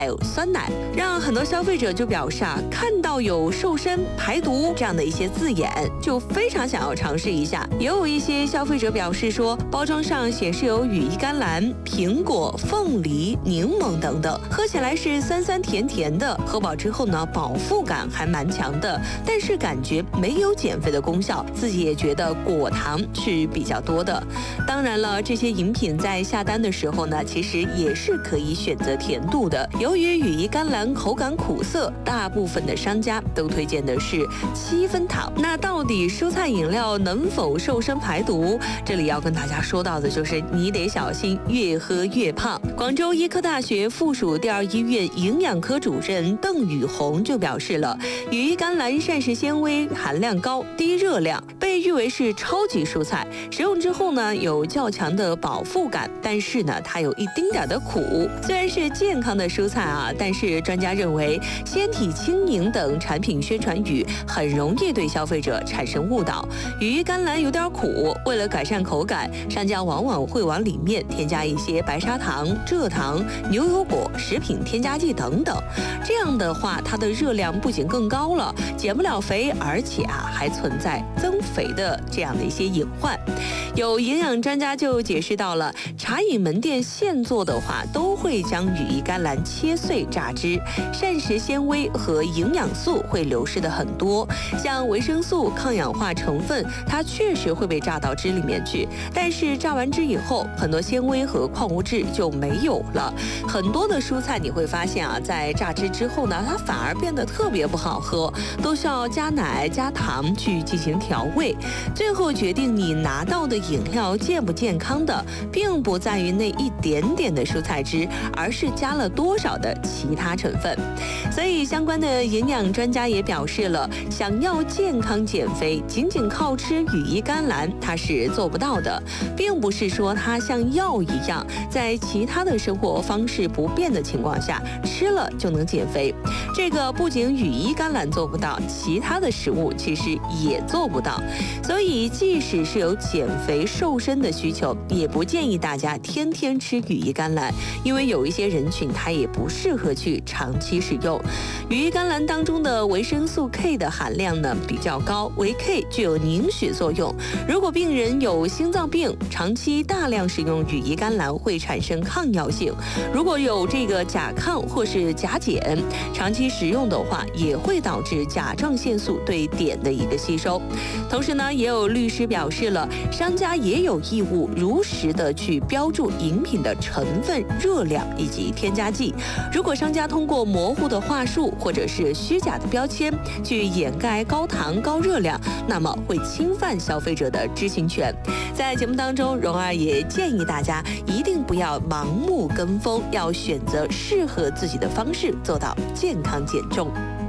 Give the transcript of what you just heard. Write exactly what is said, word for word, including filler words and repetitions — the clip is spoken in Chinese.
还有酸奶，让很多消费者就表示啊，看到有瘦身、排毒这样的一些字眼，就非常想要尝试一下。也有一些消费者表示说，包装上显示有羽衣甘蓝、苹果、凤梨、柠檬等等，喝起来是酸酸甜甜的，喝饱之后呢，饱腹感还蛮强的，但是感觉没有减肥的功效，自己也觉得果糖是比较多的。当然了，这些饮品在下单的时候呢，其实也是可以选择甜度的。由于羽衣甘蓝口感苦涩，大部分的商家都推荐的是七分糖。那到底蔬菜饮料能否瘦身排毒？这里要跟大家说到的就是，你得小心越喝越胖。广州医科大学附属第二医院营养科主任邓宇红就表示了，羽衣甘蓝膳食纤维含量高、低热量，被誉为是超级蔬菜。食用之后呢，有较强的饱腹感，但是呢，它有一丁点的苦。虽然是健康的蔬菜啊，但是专家认为纤体轻盈等产品宣传语很容易对消费者产生误导。羽衣甘蓝有点苦，为了改善口感，商家往往会往里面添加一些白砂糖、蔗糖、牛油果、食品添加剂等等。这样的话，它的热量不仅更高了，减不了肥，而且啊还存在增肥的这样的一些隐患。有营养专家就解释到了，茶饮门店现做的话，都会将羽衣甘蓝切碎榨汁，膳食纤维和营养素会流失的很多。像维生素、抗氧化成分，它确实会被榨到汁里面去，但是榨完汁以后，很多纤维和矿物质就没有了。很多的蔬菜你会发现啊，在榨汁之后呢，它反而变得特别不好喝，都需要加奶、加糖去进行调味。最后决定你拿到的饮料健不健康的，并不在于那一点点的蔬菜汁，而是加了多少的其他成分。所以相关的营养专家也表示了，想要健康减肥，仅仅靠吃羽衣甘蓝它是做不到的，并不是说它像药一样，在其他的生活方式不变的情况下吃了就能减肥。这个不仅羽衣甘蓝做不到，其他的食物其实也做不到。所以即使是有减肥瘦身的需求，也不建议大家天天吃羽衣甘蓝，因为有一些人群它也不适合去长期使用。羽衣甘蓝当中的维生素 K 的含量呢比较高，维 K 具有凝血作用。如果病人有心脏病，长期大量使用羽衣甘蓝会产生抗药性。如果有这个甲亢或是甲减，长期食用的话，也会导致甲状腺素对碘的一个吸收。同时呢，也有律师表示了，商家也有义务如实的去标注饮品的成分、热量以及添加剂。如果商家通过模糊的话术或者是虚假的标签去掩盖高糖高热量，那么会侵犯消费者的知情权。在节目当中，蓉儿也建议大家一定不要盲目跟风，要选择适合自己的方式，做到健康减重。